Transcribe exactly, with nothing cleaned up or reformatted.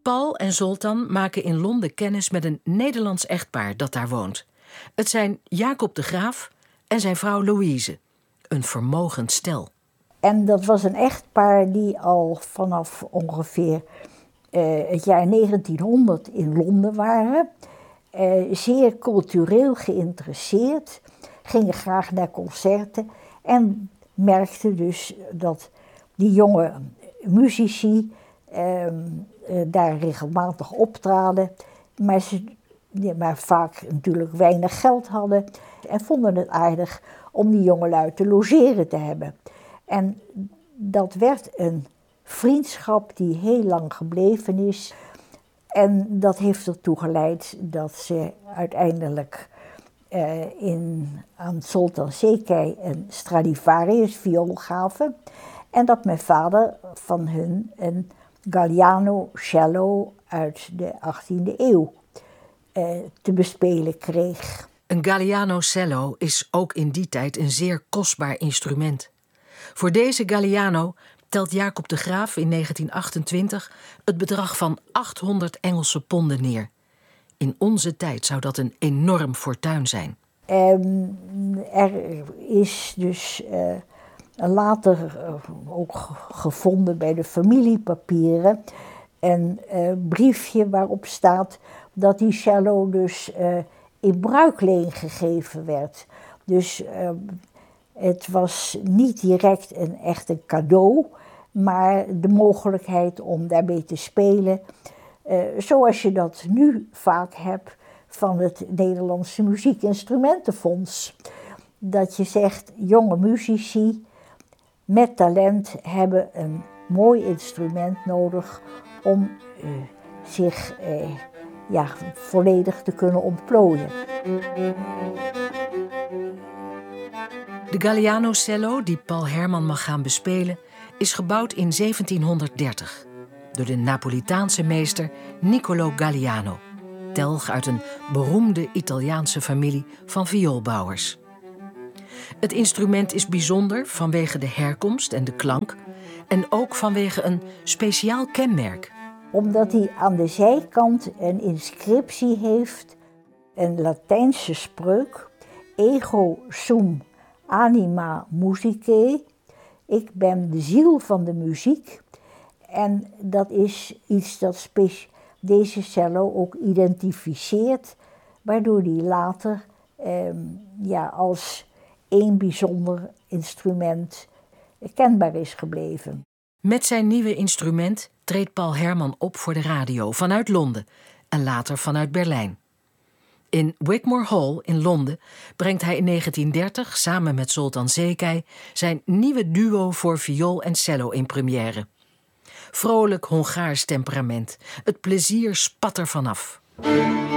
Paul en Zoltan maken in Londen kennis met een Nederlands echtpaar dat daar woont. Het zijn Jacob de Graaf en zijn vrouw Louise, een vermogend stel. En dat was een echtpaar die al vanaf ongeveer uh, het jaar negentienhonderd in Londen waren. Uh, zeer cultureel geïnteresseerd, gingen graag naar concerten en merkten dus dat die jonge muzici uh, uh, daar regelmatig optraden, maar, ze, ja, maar vaak natuurlijk weinig geld hadden en vonden het aardig om die jongelui te logeren te hebben. En dat werd een vriendschap die heel lang gebleven is. En dat heeft ertoe geleid dat ze uiteindelijk uh, in, aan Zoltan Šekaj een Stradivarius viool gaven. En dat mijn vader van hun een Galliano cello uit de achttiende eeuw uh, te bespelen kreeg. Een Galliano cello is ook in die tijd een zeer kostbaar instrument. Voor deze Galliano telt Jacob de Graaf in negentien achtentwintig het bedrag van achthonderd Engelse ponden neer. In onze tijd zou dat een enorm fortuin zijn. Um, er is dus uh, later uh, ook gevonden bij de familiepapieren een uh, briefje waarop staat dat die cello dus uh, in bruikleen gegeven werd. Dus uh, het was niet direct een echt een cadeau, maar de mogelijkheid om daarmee te spelen. Uh, zoals je dat nu vaak hebt van het Nederlandse Muziekinstrumentenfonds. Dat je zegt, jonge muzici met talent hebben een mooi instrument nodig om uh, zich uh, ja, volledig te kunnen ontplooien. De Galliano cello die Paul Herman mag gaan bespelen is gebouwd in zeventienhonderddertig door de Napolitaanse meester Niccolo Galliano, telg uit een beroemde Italiaanse familie van vioolbouwers. Het instrument is bijzonder vanwege de herkomst en de klank en ook vanwege een speciaal kenmerk. Omdat hij aan de zijkant een inscriptie heeft, een Latijnse spreuk, ego sum anima musicae, ik ben de ziel van de muziek. En dat is iets dat spe- deze cello ook identificeert, waardoor die later eh, ja, als één bijzonder instrument kenbaar is gebleven. Met zijn nieuwe instrument treedt Paul Herman op voor de radio vanuit Londen en later vanuit Berlijn. In Wigmore Hall in Londen brengt hij in negentien dertig samen met Zoltan Šekaj zijn nieuwe duo voor viool en cello in première. Vrolijk Hongaars temperament, het plezier spat er vanaf.